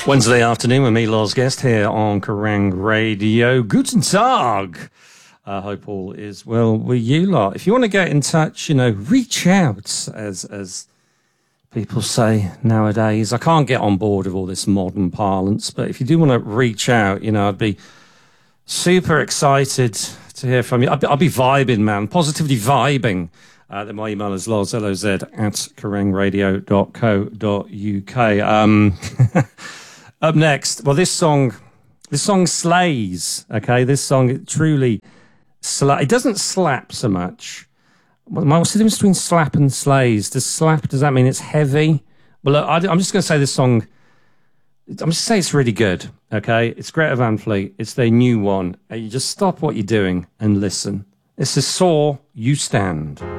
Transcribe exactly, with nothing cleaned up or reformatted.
Wednesday afternoon with me, Lars Guest, here on Kerrang Radio. Guten Tag. I hope all is well with you lot. If you want to get in touch, you know, reach out, as as people say nowadays. I can't get on board with all this modern parlance, but if you do want to reach out, you know, I'd be super excited to hear from you. I'll be, I'll be vibing, man, positively vibing. Uh, then my email is loz, L O Z, at kerrang radio dot co dot uk. Um, up next, well, this song, this song slays, okay? This song it truly sla- It doesn't slap so much. What's the difference between slap and slays? Does slap, does that mean it's heavy? Well, look, I, I'm just going to say this song, I'm just going to say it's really good, okay? It's Greta Van Fleet. It's their new one. And you just stop what you're doing and listen. This is Saw You Stand.